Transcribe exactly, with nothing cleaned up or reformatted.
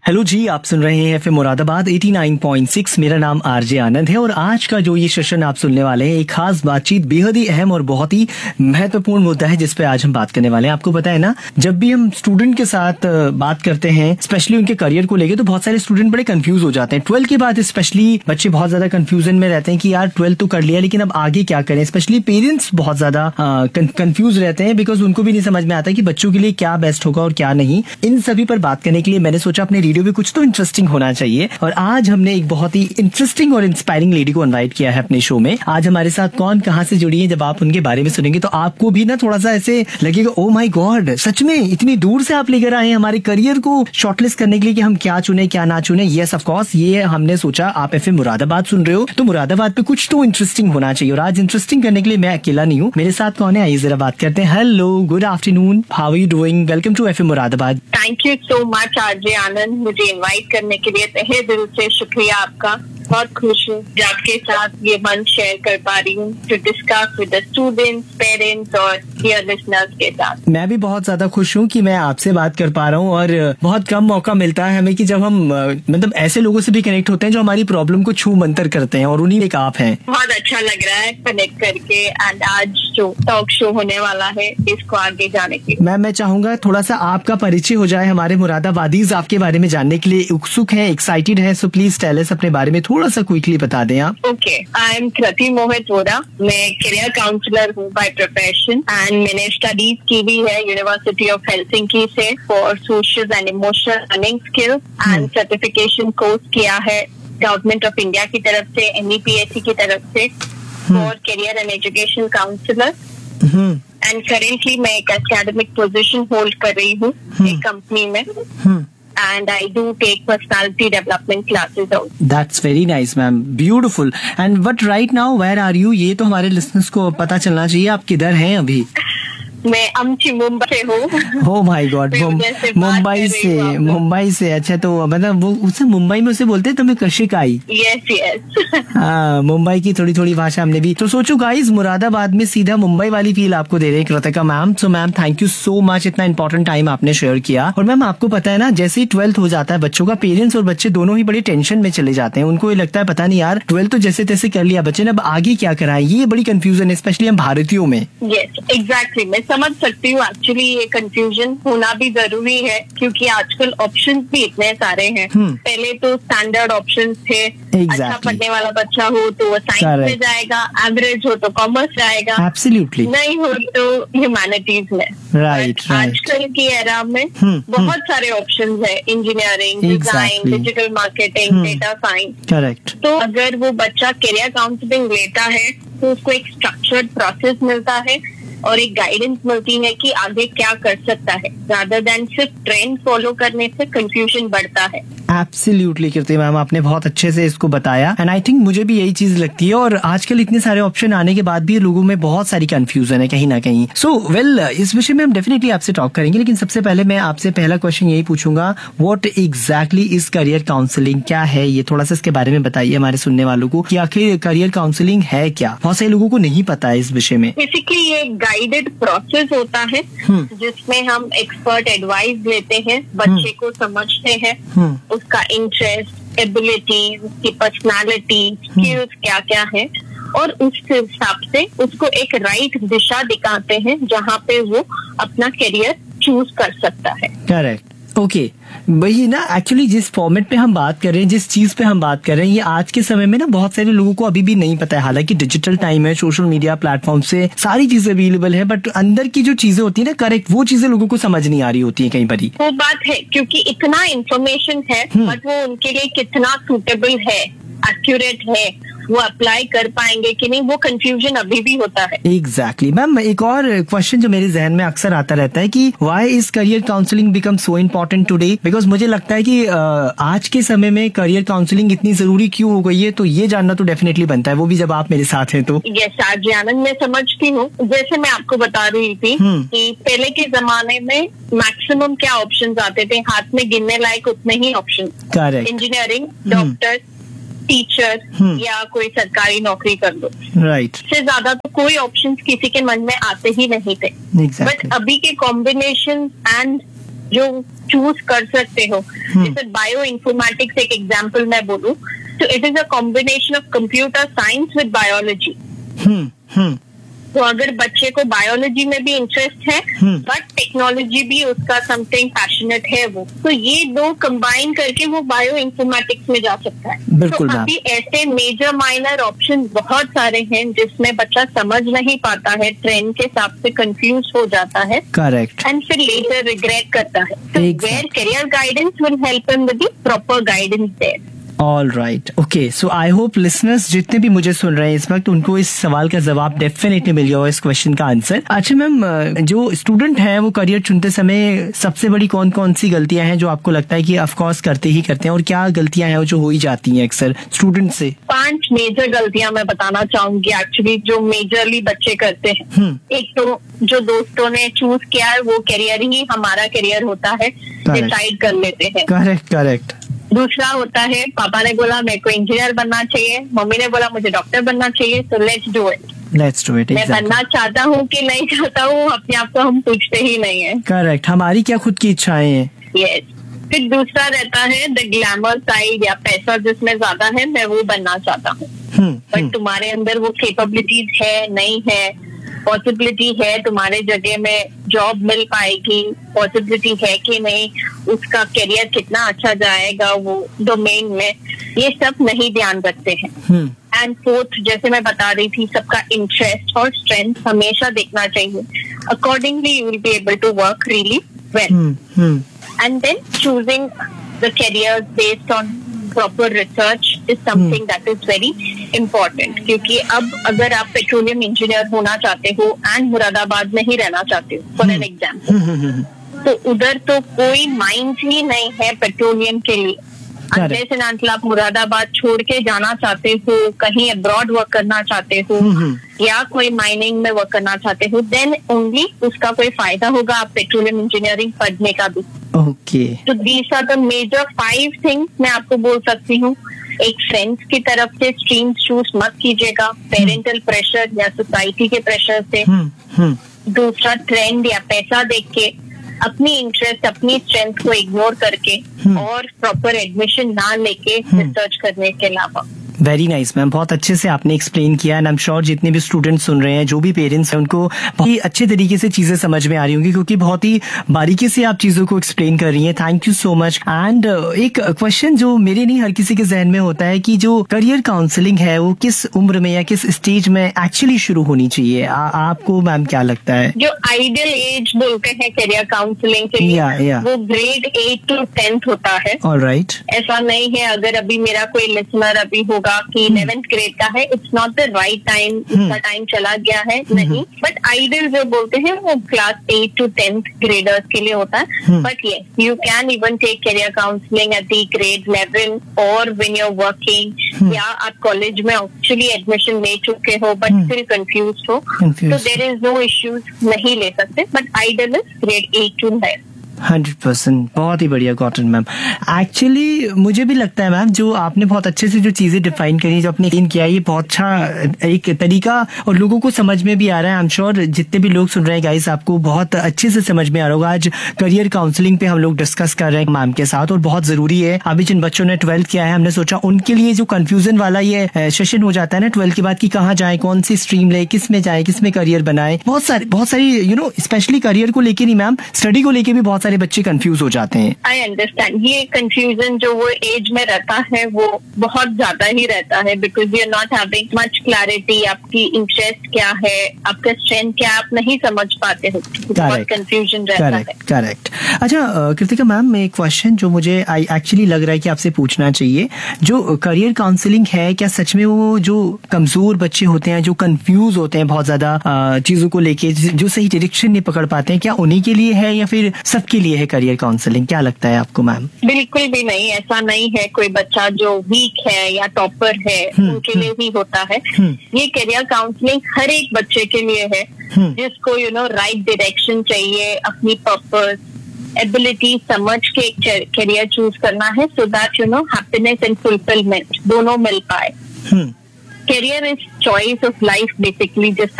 Hello जी, आप सुन रहे हैं एफएम मुरादाबाद नवासी पॉइंट सिक्स। मेरा नाम आरजे आनंद है और आज का जो ये सेशन आप सुनने वाले हैं एक खास बातचीत, बेहद ही अहम और बहुत ही महत्वपूर्ण मुद्दा है जिस पे आज हम बात करने वाले हैं। आपको पता है ना, जब भी हम स्टूडेंट के साथ बात करते हैं स्पेशली उनके करियर को लेके, तो बहुत सारे स्टूडेंट बड़े कंफ्यूज हो जाते हैं। ट्वेल्थ के बाद स्पेशली बच्चे बहुत ज्यादा कंफ्यूजन में रहते हैं कि यार ट्वेल्थ तो कर लिया लेकिन अब आगे क्या करें। स्पेशली पेरेंट्स बहुत ज्यादा कंफ्यूज रहते हैं बिकॉज उनको भी नहीं समझ में आता कि बच्चों के लिए क्या बेस्ट होगा और क्या नहीं। इन सभी पर बात करने के लिए मैंने सोचा अपने रेडियो भी कुछ तो इंटरेस्टिंग होना चाहिए और आज हमने एक बहुत ही इंटरेस्टिंग और इंस्पायरिंग लेडी को इनवाइट किया है अपने शो में। आज हमारे साथ कौन कहां से जुड़ी है, जब आप उनके बारे में सुनेंगे तो आपको भी ना थोड़ा सा ऐसे लगेगा, ओ माय गॉड, सच में इतनी दूर से आप लेकर आए हैं हमारे करियर को शॉर्टलिस्ट करने के लिए कि हम क्या चुने क्या ना चुने। यस ऑफ कोर्स, ये हमने सोचा आप एफएम मुरादाबाद सुन रहे हो तो मुरादाबाद पे कुछ तो इंटरेस्टिंग होना चाहिए और आज इंटरेस्टिंग करने के लिए मैं अकेला नहीं हूँ, मेरे साथ कौन है आइए जरा बात करते हैं। Hello, good afternoon, how are you doing? Welcome to FM Moradabad. Thank you so much RJ आनंद, मुझे इनवाइट करने के लिए तहे दिल से शुक्रिया आपका। बहुत खुश हूँ आपके साथ ये मंच शेयर कर पा रही हूँ to discuss with the students, parents और डियर लिसनर्स के साथ। मैं भी बहुत ज्यादा खुश हूँ कि मैं आपसे बात कर पा रहा हूँ और बहुत कम मौका मिलता है हमें कि जब हम मतलब ऐसे लोगों से भी कनेक्ट होते हैं जो हमारी प्रॉब्लम को छू मंतर करते हैं और उन्हीं एक आप हैं। बहुत अच्छा लग रहा है कनेक्ट करके एंड आज जो टॉक शो होने वाला है इसको आगे जाने के। मैम मैं चाहूंगा थोड़ा सा आपका परिचय हो जाए, हमारे मुरादाबादीज आपके बारे में जानने के लिए उत्सुक हैं, एक्साइटेड हैं, सो प्लीज टेल अस अपने बारे में थोड़ा सा क्विकली बता दें आप। ओके, आई एम कृति मोहित वोरा, मैं करियर काउंसलर हूँ बाय प्रोफेशन एंड मैंने स्टडीज की भी है यूनिवर्सिटी ऑफ हेलसिंकी से for social and emotional learning skills and certification course किया है गवर्नमेंट ऑफ इंडिया की तरफ से, एनईपीएससी की तरफ से for career and education counsellor and currently मैं एक एकेडमिक पोजीशन होल्ड कर रही हूँ एक कंपनी में and I do take personality development classes out. That's very nice, ma'am. Beautiful. And but right now, where are you? ये तो हमारे listeners को पता चलना चाहिए आप किधर हैं अभी। मैं अमची मुंबई से हूँ। Oh my God, मुंबई से मुंबई से अच्छा, तो मतलब वो उसे मुंबई में उसे बोलते हैं तुम्हें कशिकाई। Yes yes. हाँ, मुंबई की थोड़ी थोड़ी भाषा हमने भी। तो सोचो गाइस, मुरादाबाद में सीधा मुंबई वाली फील आपको दे रहे हैं Kritika ma'am. So ma'am thank you so much, इतना इंपॉर्टेंट टाइम आपने शेयर किया। और मैम आपको पता है ना, जैसे ही ट्वेल्थ हो जाता है बच्चों का, पेरेंट्स और बच्चे दोनों ही बड़े टेंशन में चले जाते हैं। उनको ये लगता है पता नहीं यार ट्वेल्थ तो जैसे तैसे कर लिया बच्चे ने, अब आगे क्या कराए, ये बड़ी कंफ्यूजन है स्पेशली हम भारतीयों में। यस एग्जैक्टली, मैं समझ सकती हूँ। एक्चुअली ये कंफ्यूजन होना भी जरूरी है क्योंकि आजकल ऑप्शंस भी इतने सारे हैं। पहले तो स्टैंडर्ड ऑप्शंस थे। exactly. अच्छा पढ़ने वाला बच्चा हो तो वो साइंस में जाएगा, एवरेज हो तो कॉमर्स जाएगा, एब्सोल्युटली नहीं हो तो ह्यूमैनिटीज में। Right right, right. आजकल की एरा में hmm, बहुत hmm. सारे ऑप्शंस है, engineering, design, digital marketing, data science. Correct. तो अगर वो बच्चा करियर काउंसलिंग लेता है तो उसको एक स्ट्रक्चर्ड प्रोसेस मिलता है और एक गाइडेंस मिलती है कि आगे क्या कर सकता है, रादर देन सिर्फ ट्रेंड फॉलो करने से कंफ्यूजन बढ़ता है। एब्सोल्युटली कृति मैम, आपने बहुत अच्छे से इसको बताया एंड आई थिंक मुझे भी यही चीज लगती है। और आजकल इतने सारे ऑप्शन आने के बाद भी लोगों में बहुत सारी कंफ्यूजन है कहीं ना कहीं। सो so, वेल well, इस विषय में हम डेफिनेटली आपसे टॉक करेंगे, लेकिन सबसे पहले मैं आपसे पहला क्वेश्चन यही पूछूंगा, what exactly is career counselling, क्या है ये? थोड़ा सा इसके बारे में बताइए हमारे सुनने वालों को कि आखिर करियर काउंसलिंग है क्या। बहुत सारे लोगों को नहीं पता है इस विषय में। बेसिकली ये गाइडेड प्रोसेस होता है जिसमें हम एक्सपर्ट एडवाइस लेते हैं, बच्चे को समझते हैं, उसका इंटरेस्ट, एबिलिटी, उसकी पर्सनालिटी, स्किल्स क्या क्या है और उस हिसाब से उसको एक राइट दिशा दिखाते हैं जहाँ पे वो अपना करियर चूज कर सकता है। Correct, okay. वही ना, एक्चुअली जिस फॉर्मेट पे हम बात कर रहे हैं, जिस चीज पे हम बात कर रहे हैं, ये आज के समय में ना बहुत सारे लोगों को अभी भी नहीं पता है। हालांकि डिजिटल टाइम है, सोशल मीडिया प्लेटफॉर्म से सारी चीजें अवेलेबल है, बट अंदर की जो चीजें होती है ना, करेक्ट, वो चीजें लोगों को समझ नहीं आ रही होती है कई बारी। वो बात है क्योंकि इतना इन्फॉर्मेशन है बट वो उनके लिए कितना सूटेबल है, एक्यूरेट है, वो अप्लाई कर पाएंगे कि नहीं, वो कंफ्यूजन अभी भी होता है। एग्जैक्टली मैम, एक और क्वेश्चन जो मेरे जहन में अक्सर आता रहता है कि why is career counselling become so important today, because मुझे लगता है कि आज के समय में करियर काउंसलिंग इतनी जरूरी क्यों हो गई है, तो ये जानना तो डेफिनेटली बनता है, वो भी जब आप मेरे साथ हैं तो। यस आरजे आनंद, मैं समझती हूँ। जैसे मैं आपको बता रही थी कि पहले के जमाने में मैक्सिमम क्या ऑप्शन आते थे, हाथ में गिनने लायक उतने ही option. Correct. Engineering, doctor, teacher या कोई सरकारी नौकरी कर दो, राइट right. से ज्यादा तो कोई ऑप्शंस किसी के मन में आते ही नहीं थे। But exactly. अभी के कॉम्बिनेशन एंड जो चूज कर सकते हो। जैसे बायो इन्फॉर्मेटिक्स एक एग्जाम्पल मैं बोलूँ तो it is a combination of computer science with biology. हम्म हम्म तो अगर बच्चे को बायोलॉजी में भी इंटरेस्ट है बट टेक्नोलॉजी भी उसका समथिंग पैशनेट है वो, तो ये दो कंबाइन करके वो बायो इन्फॉर्मेटिक्स में जा सकता है। बिल्कुल तो अभी ऐसे मेजर माइनर ऑप्शन बहुत सारे हैं जिसमें बच्चा समझ नहीं पाता है, ट्रेंड के हिसाब से कंफ्यूज हो जाता है, करेक्ट, एंड फिर लेटर रिग्रेट करता है। तो Exactly. Where career guidance will help him with the proper guidance there. All right, okay, so I hope listeners जितने भी मुझे सुन रहे हैं इस वक्त उनको इस सवाल का जवाब डेफिनेटली मिल गया होगा, इस क्वेश्चन का आंसर। अच्छा मैम, जो स्टूडेंट हैं वो करियर चुनते समय सबसे बड़ी कौन कौन सी गलतियां हैं जो आपको लगता है कि ऑफ कोर्स करते ही करते हैं, और क्या गलतियां हैं जो हो ही जाती हैं अक्सर स्टूडेंट से? पांच मेजर गलतियां मैं बताना चाहूंगी एक्चुअली जो मेजरली बच्चे करते हैं। एक तो जो दोस्तों ने चूज किया है वो करियर ही हमारा करियर होता है, डिसाइड कर लेते हैं। Correct correct. दूसरा होता है पापा ने बोला मेरे को इंजीनियर बनना चाहिए, मम्मी ने बोला मुझे डॉक्टर बनना चाहिए, तो let's do it. Let's do it. मैं बनना चाहता हूँ कि नहीं चाहता हूँ अपने आप को हम पूछते ही नहीं है। करेक्ट, हमारी क्या खुद की इच्छाएं हैं। यस। फिर दूसरा रहता है द ग्लैमर साइड या पैसा जिसमें ज्यादा है मैं वो बनना चाहता हूँ, बट तुम्हारे अंदर वो कैपेबिलिटीज है नहीं है, पॉसिबिलिटी है तुम्हारे जगह में जॉब मिल पाएगी, पॉसिबिलिटी है कि नहीं, उसका करियर कितना अच्छा जाएगा वो डोमेन में, ये सब नहीं ध्यान रखते हैं। एंड फोर्थ, जैसे मैं बता रही थी, सबका इंटरेस्ट और स्ट्रेंथ हमेशा देखना चाहिए। Accordingly you will be able to work really well. And then choosing the career based on proper research is something that is very important, क्योंकि अब अगर आप पेट्रोलियम इंजीनियर होना चाहते हो एंड मुरादाबाद में ही रहना चाहते हो फॉर एन एग्जाम्पल, तो उधर तो कोई माइंस ही नहीं है पेट्रोलियम के लिए। अनलेस एंड अंटिल आप मुरादाबाद छोड़ के जाना चाहते हो, कहीं अब्रॉड वर्क करना चाहते हो या कोई माइनिंग में वर्क करना चाहते हो, देन ओनली उसका कोई फायदा होगा आप पेट्रोलियम इंजीनियरिंग पढ़ने का भी। ओके, तो these are the major five things मैं आपको बोल सकती हूँ। एक फ्रेंड्स की तरफ से स्ट्रीम चूज मत कीजिएगा, पेरेंटल प्रेशर या सोसाइटी के प्रेशर से। दूसरा, ट्रेंड या पैसा देख के, अपनी इंटरेस्ट अपनी स्ट्रेंथ को इग्नोर करके और प्रॉपर एडमिशन ना लेके रिसर्च करने के अलावा। वेरी नाइस मैम, बहुत अच्छे से आपने एक्सप्लेन किया, एंड आई एम श्योर जितने भी स्टूडेंट्स सुन रहे हैं, जो भी पेरेंट्स हैं, उनको बहुत ही अच्छे तरीके से चीजें समझ में आ रही होंगी, क्योंकि बहुत ही बारीकी से आप चीजों को एक्सप्लेन कर रही हैं। Thank you so much. And एक क्वेश्चन जो मेरे नहीं हर किसी के जहन में होता है कि जो करियर काउंसलिंग है वो किस उम्र में या किस स्टेज में एक्चुअली शुरू होनी चाहिए? आ, आपको मैम क्या लगता है? जो आइडियल एज बोलते हैं करियर काउंसलिंग के लिए, yeah, yeah. वो ग्रेड एट टू टेंथ होता है। ऑलराइट, ऐसा नहीं है अगर अभी मेरा कोई लिसनर अभी होगा कि इलेवेंथ ग्रेड का है, it's not the right time, उसका टाइम चला गया है, नहीं। बट आइडियल जो बोलते हैं वो class eight to tenth graders के लिए होता है। बट ये you can even take career counselling at the grade eleven और व्हेन यू आर वर्किंग, या आप कॉलेज में एक्चुअली एडमिशन ले चुके हो बट स्टिल कंफ्यूज हो, तो देयर इज नो इश्यूज, नहीं ले सकते। But ideal is grade eight to nine. Hundred percent, बहुत ही बढ़िया कॉटन मैम। एक्चुअली मुझे भी लगता है मैम, जो आपने बहुत अच्छे से जो चीजें डिफाइन करी, जो आपने एक्सप्लेन किया, ये बहुत अच्छा एक तरीका और लोगों को समझ में भी आ रहा है। आई एम श्योर जितने भी लोग सुन रहे हैं गाइस, आपको बहुत अच्छे से समझ में आ रहा होगा। आज करियर काउंसलिंग पे हम लोग डिस्कस कर रहे हैं मैम के साथ, और बहुत जरूरी है। अभी जिन बच्चों ने ट्वेल्थ किया है, हमने सोचा उनके लिए जो कंफ्यूजन वाला ये सेशन हो जाता है ना ट्वेल्थ के बाद, की कहाँ जाए, कौन सी स्ट्रीम ले, किस में जाए, किस में करियर बनाए, बहुत सारी बहुत सारी यू नो स्पेशली करियर को लेकर नहीं मैम, स्टडी को लेकर भी बहुत सारे बच्चे कंफ्यूज हो जाते हैं। आई अंडरस्टैंड, ये कंफ्यूजन जो वो एज में रहता है वो बहुत ज्यादा ही रहता है, because you are not having much clarity, आपकी इंटरेस्ट क्या है, आपका स्ट्रेंथ क्या, आप नहीं समझ पाते हो, बहुत कंफ्यूजन रहता है। करेक्ट। अच्छा कृतिका मैम, एक क्वेश्चन जो मुझे आई एक्चुअली लग रहा है कि आपसे पूछना चाहिए, जो करियर काउंसलिंग है, क्या सच में वो जो कमजोर बच्चे होते हैं, जो कंफ्यूज होते हैं बहुत ज्यादा चीजों को लेके, जो सही डायरेक्शन नहीं पकड़ पाते हैं, क्या उन्हीं के लिए है या फिर सबके लिए है करियर काउंसलिंग? क्या लगता है आपको मैम? बिल्कुल भी नहीं, ऐसा नहीं है कोई बच्चा जो वीक है या टॉपर है उनके लिए ही होता है। ये करियर काउंसलिंग हर एक बच्चे के लिए है जिसको यू नो राइट डायरेक्शन चाहिए, अपनी पर्पस एबिलिटी समझ के करियर चूज करना है, so that you know happiness and fulfilment दोनों मिल पाए। Career is choice of life basically, जिस